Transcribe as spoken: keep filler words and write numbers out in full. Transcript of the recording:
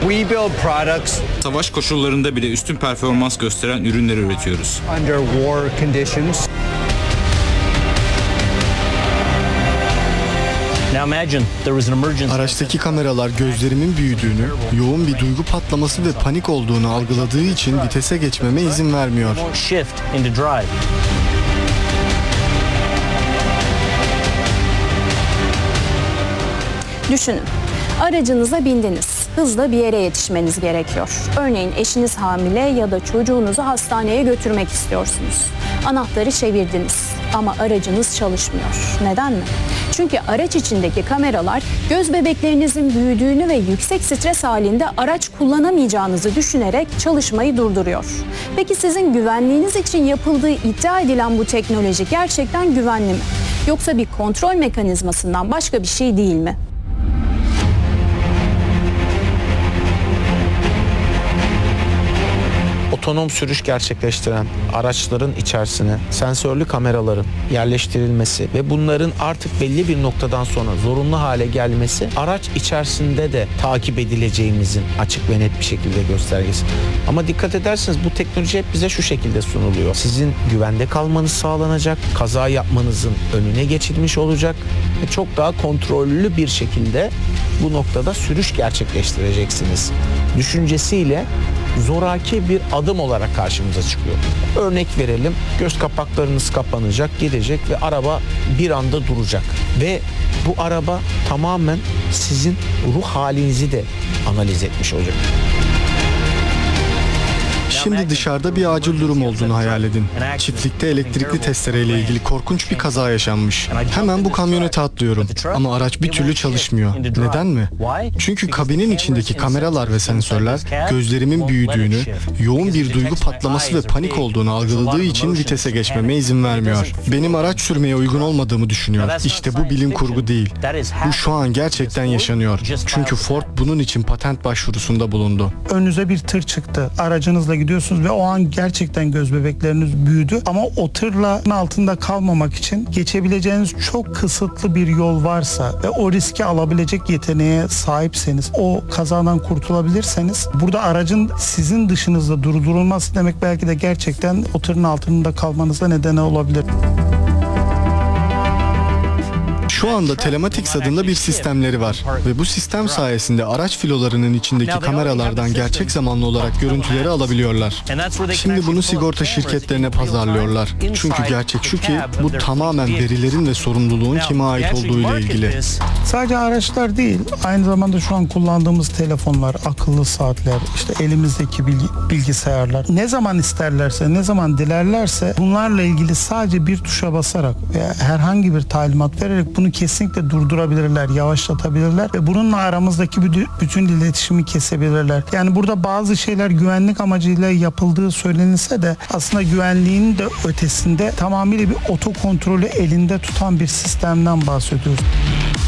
We build products Savaş koşullarında bile üstün performans gösteren ürünler üretiyoruz. under war conditions. Araçtaki kameralar gözlerimin büyüdüğünü, yoğun bir duygu patlaması ve panik olduğunu algıladığı için vitese geçmeme izin vermiyor. Düşünün. Aracınıza bindiniz. Hızla bir yere yetişmeniz gerekiyor. Örneğin eşiniz hamile ya da çocuğunuzu hastaneye götürmek istiyorsunuz. Anahtarı çevirdiniz ama aracınız çalışmıyor. Neden mi? Çünkü araç içindeki kameralar göz bebeklerinizin büyüdüğünü ve yüksek stres halinde araç kullanamayacağınızı düşünerek çalışmayı durduruyor. Peki sizin güvenliğiniz için yapıldığı iddia edilen bu teknoloji gerçekten güvenli mi? Yoksa bir kontrol mekanizmasından başka bir şey değil mi? Otonom sürüş gerçekleştiren araçların içerisine sensörlü kameraların yerleştirilmesi ve bunların artık belli bir noktadan sonra zorunlu hale gelmesi araç içerisinde de takip edileceğimizin açık ve net bir şekilde göstergesi. Ama dikkat ederseniz bu teknoloji hep bize şu şekilde sunuluyor. Sizin güvende kalmanız sağlanacak, kaza yapmanızın önüne geçilmiş olacak ve çok daha kontrollü bir şekilde bu noktada sürüş gerçekleştireceksiniz düşüncesiyle zoraki bir adım olarak karşımıza çıkıyor. Örnek verelim, göz kapaklarınız kapanacak, gidecek ve araba bir anda duracak. Ve bu araba tamamen sizin ruh halinizi de analiz etmiş olacak. Şimdi dışarıda bir acil durum olduğunu hayal edin. Çiftlikte elektrikli testereyle ilgili korkunç bir kaza yaşanmış. Hemen bu kamyonete atlıyorum. Ama araç bir türlü çalışmıyor. Neden mi? Çünkü kabinin içindeki kameralar ve sensörler gözlerimin büyüdüğünü, yoğun bir duygu patlaması ve panik olduğunu algıladığı için vitese geçmeme izin vermiyor. Benim araç sürmeye uygun olmadığımı düşünüyor. İşte bu bilim kurgu değil. Bu şu an gerçekten yaşanıyor. Çünkü Ford bunun için patent başvurusunda bulundu. Önünüze bir tır çıktı. Aracınızla gidiyorsunuz ve o an gerçekten göz bebekleriniz büyüdü. Ama o tırla altında kalmamak için geçebileceğiniz çok kısıtlı bir yol varsa ve o riski alabilecek yeteneğe sahipseniz, o kazadan kurtulabilirseniz, burada aracın sizin dışınızda durdurulması demek belki de gerçekten o tırın altında kalmanıza neden olabilir. Şu anda Telematics adında bir sistemleri var ve bu sistem sayesinde araç filolarının içindeki kameralardan gerçek zamanlı olarak görüntüleri alabiliyorlar. Şimdi bunu sigorta şirketlerine pazarlıyorlar. Çünkü gerçek şu ki bu tamamen verilerin ve sorumluluğun kime ait olduğuyla ilgili. Sadece araçlar değil, aynı zamanda şu an kullandığımız telefonlar, akıllı saatler, işte elimizdeki bilgisayarlar ne zaman isterlerse, ne zaman dilerlerse bunlarla ilgili sadece bir tuşa basarak veya herhangi bir talimat vererek bunu kesinlikle durdurabilirler, yavaşlatabilirler ve bununla aramızdaki bütün iletişimi kesebilirler. Yani burada bazı şeyler güvenlik amacıyla yapıldığı söylenilse de aslında güvenliğin de ötesinde tamamıyla bir otokontrolü elinde tutan bir sistemden bahsediyoruz.